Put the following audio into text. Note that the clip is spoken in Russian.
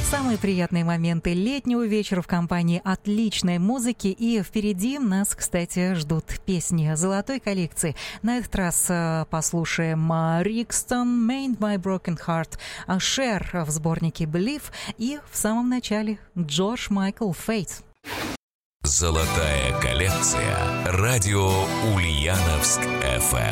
Самые приятные моменты летнего вечера в компании отличной музыки. И впереди нас, кстати, ждут песни золотой коллекции. На этот раз послушаем Рикстон, Made My Broken Heart, Cher в сборнике Believe и в самом начале Джордж Майкл Fate. Золотая коллекция. Радио Ульяновск ФМ.